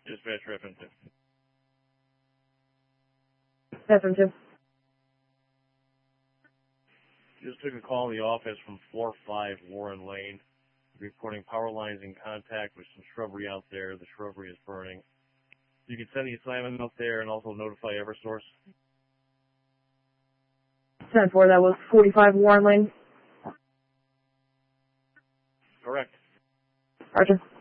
Dispatcher FM2. FM2. Just took a call in the office from 4-5 Warren Lane, reporting power lines in contact with some shrubbery out there. The shrubbery is burning. You can send the assignment out there and also notify Eversource. 10-4, that was 45 Warren Lane. Correct. Roger.